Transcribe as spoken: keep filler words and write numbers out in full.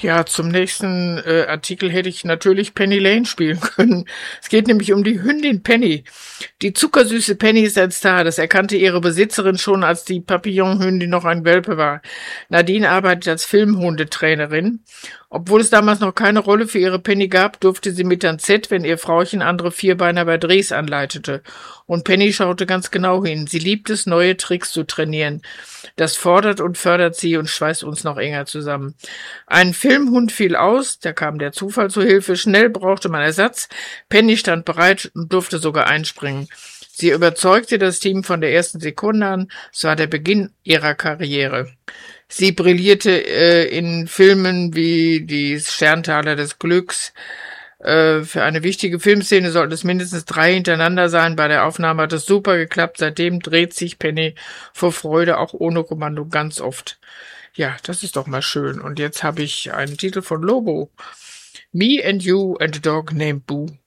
Ja, zum nächsten äh, Artikel hätte ich natürlich Penny Lane spielen können. Es geht nämlich um die Hündin Penny. Die zuckersüße Penny ist ein Star. Das erkannte ihre Besitzerin schon, als die Papillon-Hündin noch ein Welpe war. Nadine arbeitet als Filmhundetrainerin. Obwohl es damals noch keine Rolle für ihre Penny gab, durfte sie mit ans Set, wenn ihr Frauchen andere Vierbeiner bei Drehs anleitete. Und Penny schaute ganz genau hin. Sie liebt es, neue Tricks zu trainieren. Das fordert und fördert sie und schweißt uns noch enger zusammen. Ein Filmhund fiel aus, da kam der Zufall zu Hilfe. Schnell brauchte man Ersatz. Penny stand bereit und durfte sogar einspringen. Sie überzeugte das Team von der ersten Sekunde an. Es war der Beginn ihrer Karriere. Sie brillierte äh, in Filmen wie die Sterntaler des Glücks. Äh, für eine wichtige Filmszene sollten es mindestens drei hintereinander sein. Bei der Aufnahme hat es super geklappt. Seitdem dreht sich Penny vor Freude, auch ohne Kommando, ganz oft. Ja, das ist doch mal schön. Und jetzt habe ich einen Titel von Lobo. Me and You and a Dog Named Boo.